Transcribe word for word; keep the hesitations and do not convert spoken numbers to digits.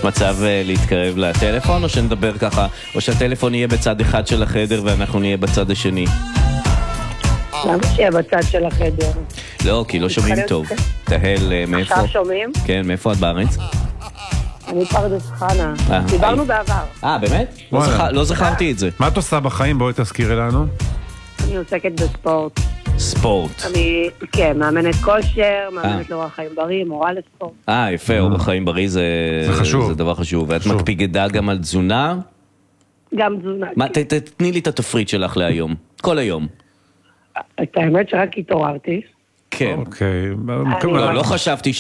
יש מצב להתקרב לטלפון, או שנדבר ככה, או שהטלפון יהיה בצד אחד של החדר ואנחנו נהיה בצד השני? למה שיהיה בצד של החדר? לא, כי לא שומעים טוב. תהל, מאיפה? עכשיו שומעים? כן, מאיפה את בארץ? אני פרדס חנה. דיברנו בעבר. אה, באמת? לא זכרתי את זה. מה את עושה בחיים? בואי תזכירי לנו. אני עוסקת בספורט. ספורט. אני, כן, מאמנת כושר, מאמנת לאורח חיים בריא, מורה לספורט. אה, יפה, אורח חיים בריא זה חשוב. זה דבר חשוב. ואת מקפידה גם על תזונה? גם תזונה. תתני לי את התפריט שלך להיום. כל היום. את האמת שרק התעוררתי. כן. אוקיי. לא חשבתי